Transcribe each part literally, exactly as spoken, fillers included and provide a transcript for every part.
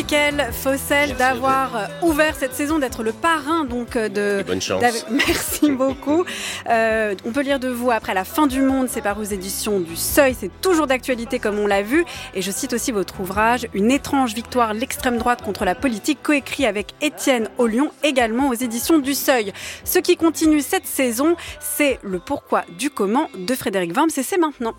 Mickaël Fossel Merci d'avoir ouvert cette saison, d'être le parrain donc de. Et bonne chance. Merci beaucoup. Euh, on peut lire de vous après La fin du monde, c'est paru aux éditions du Seuil, c'est toujours d'actualité comme on l'a vu. Et je cite aussi votre ouvrage Une étrange victoire, l'extrême droite contre la politique, coécrit avec Étienne Ollion, également aux éditions du Seuil. Ce qui continue cette saison, c'est le pourquoi du comment de Frédéric Worms et c'est maintenant.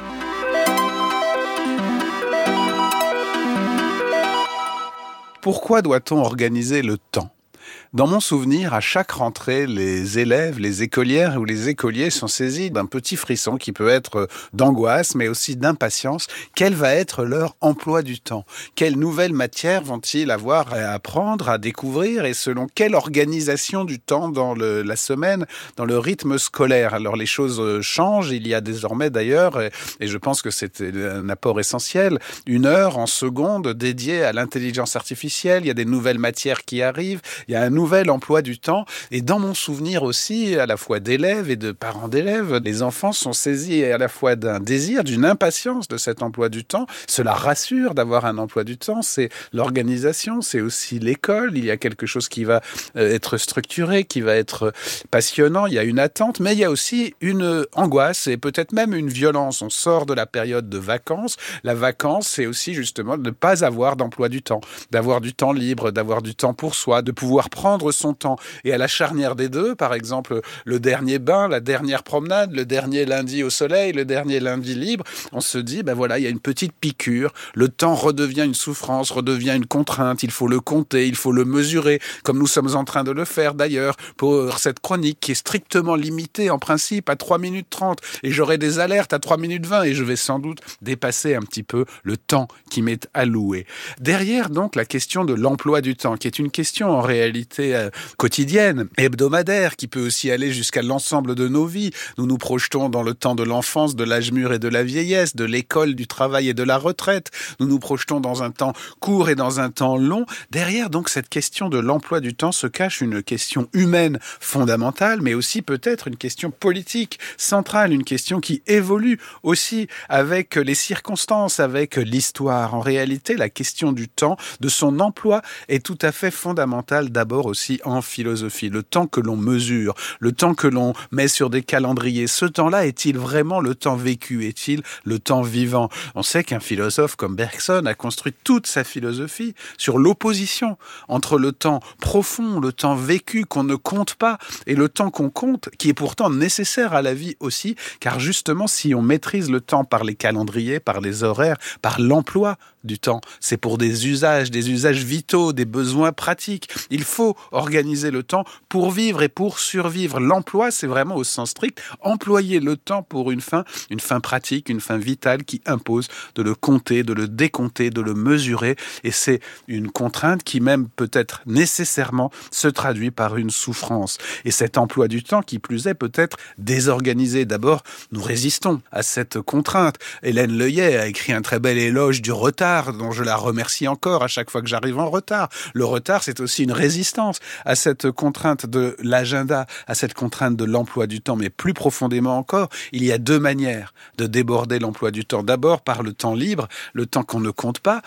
Pourquoi doit-on organiser le temps ? Dans mon souvenir, à chaque rentrée, les élèves, les écolières ou les écoliers sont saisis d'un petit frisson qui peut être d'angoisse, mais aussi d'impatience. Quel va être leur emploi du temps ? Quelles nouvelles matières vont-ils avoir à apprendre, à découvrir ? Et selon quelle organisation du temps dans le, la semaine, dans le rythme scolaire ? Alors les choses changent. Il y a désormais d'ailleurs, et je pense que c'est un apport essentiel, une heure en seconde dédiée à l'intelligence artificielle. Il y a des nouvelles matières qui arrivent. Il y a un nouvel emploi du temps. Et dans mon souvenir aussi, à la fois d'élèves et de parents d'élèves, les enfants sont saisis à la fois d'un désir, d'une impatience de cet emploi du temps. Cela rassure d'avoir un emploi du temps. C'est l'organisation, c'est aussi l'école. Il y a quelque chose qui va être structuré, qui va être passionnant. Il y a une attente, mais il y a aussi une angoisse et peut-être même une violence. On sort de la période de vacances. La vacance, c'est aussi justement de ne pas avoir d'emploi du temps, d'avoir du temps libre, d'avoir du temps pour soi, de pouvoir prendre son temps. Et à la charnière des deux, par exemple, le dernier bain, la dernière promenade, le dernier lundi au soleil, le dernier lundi libre, on se dit, ben voilà, il y a une petite piqûre, le temps redevient une souffrance, redevient une contrainte, il faut le compter, il faut le mesurer, comme nous sommes en train de le faire d'ailleurs pour cette chronique qui est strictement limitée en principe à trois minutes trente, et j'aurai des alertes à trois minutes vingt, et je vais sans doute dépasser un petit peu le temps qui m'est alloué. Derrière donc la question de l'emploi du temps, qui est une question en réalité euh, quotidienne, hebdomadaire, qui peut aussi aller jusqu'à l'ensemble de nos vies. Nous nous projetons dans le temps de l'enfance, de l'âge mûr et de la vieillesse, de l'école, du travail et de la retraite. Nous nous projetons dans un temps court et dans un temps long. Derrière donc cette question de l'emploi du temps se cache une question humaine fondamentale, mais aussi peut-être une question politique centrale, une question qui évolue aussi avec les circonstances, avec l'histoire. En réalité, la question du temps, de son emploi, est tout à fait fondamentale d'abord aussi en philosophie. Le temps que l'on mesure, le temps que l'on met sur des calendriers, ce temps-là est-il vraiment le temps vécu ? Est-il le temps vivant ? On sait qu'un philosophe comme Bergson a construit toute sa philosophie sur l'opposition entre le temps profond, le temps vécu qu'on ne compte pas, et le temps qu'on compte, qui est pourtant nécessaire à la vie aussi, car justement, si on maîtrise le temps par les calendriers, par les horaires, par l'emploi du temps, c'est pour des usages, des usages vitaux, des besoins pratiques. Il faut organiser le temps pour vivre et pour survivre. L'emploi, c'est vraiment au sens strict, employer le temps pour une fin, une fin pratique, une fin vitale qui impose de le compter, de le décompter, de le mesurer. Et c'est une contrainte qui même peut-être nécessairement se traduit par une souffrance. Et cet emploi du temps, qui plus est, peut être désorganisé. D'abord, nous résistons à cette contrainte. Hélène Leuillet a écrit un très bel éloge du retard, dont je la remercie encore à chaque fois que j'arrive en retard. Le retard, c'est aussi une résistance à cette contrainte de l'agenda, à cette contrainte de l'emploi du temps. Mais plus profondément encore, il y a deux manières de déborder l'emploi du temps. D'abord, par le temps libre, le temps qu'on ne compte pas,